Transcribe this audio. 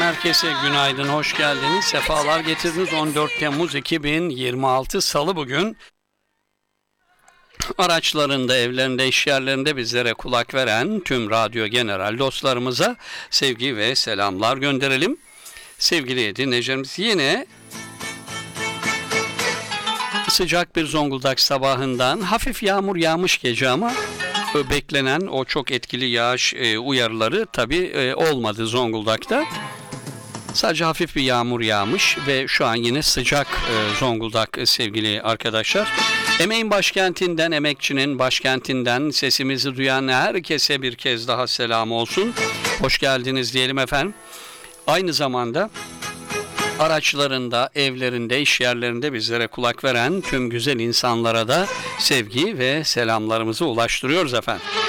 herkese günaydın, hoş geldiniz, sefalar getirdiniz. 14 Temmuz 2026 Salı bugün. Araçlarında, evlerinde, iş yerlerinde bizlere kulak veren tüm Radyo General dostlarımıza sevgi ve selamlar gönderelim. Sevgili dinleyicilerimiz, yine sıcak bir Zonguldak sabahından hafif yağmur yağmış gece ama beklenen o çok etkili yağış uyarıları tabii olmadı Zonguldak'ta. Sadece hafif bir yağmur yağmış ve şu an yine sıcak Zonguldak sevgili arkadaşlar. Emeğin başkentinden, emekçinin başkentinden sesimizi duyan herkese bir kez daha selam olsun. Hoş geldiniz diyelim efendim. Aynı zamanda araçlarında, evlerinde, iş yerlerinde bizlere kulak veren tüm güzel insanlara da sevgi ve selamlarımızı ulaştırıyoruz efendim.